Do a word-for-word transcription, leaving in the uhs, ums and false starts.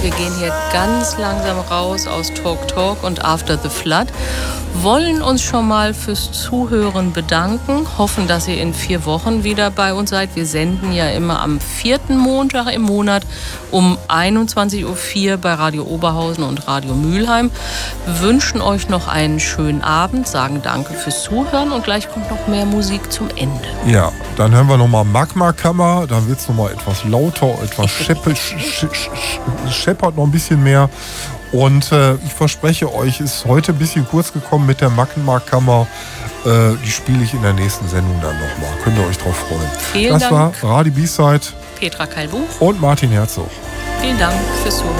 Wir gehen hier ganz langsam raus aus Talk Talk und After the Flood. Wollen uns schon mal fürs Zuhören bedanken. Hoffen, dass ihr in vier Wochen wieder bei uns seid. Wir senden ja immer am vierten Montag im Monat um einundzwanzig Uhr vier bei Radio Oberhausen und Radio Mülheim. Wir wünschen euch noch einen schönen Abend, sagen danke fürs Zuhören und gleich kommt noch mehr Musik zum Ende. Ja, dann hören wir nochmal Magma-Kammer. Dann wird es nochmal etwas lauter, etwas scheppert, scheppert noch ein bisschen mehr. Und äh, ich verspreche euch, ist heute ein bisschen kurz gekommen mit der Magma-Kammer. Äh, die spiele ich in der nächsten Sendung dann nochmal. Könnt ihr euch drauf freuen. Vielen das Dank. war Radio B-Side Petra Kalbuch und Martin Herzog. Vielen Dank fürs Zuhören.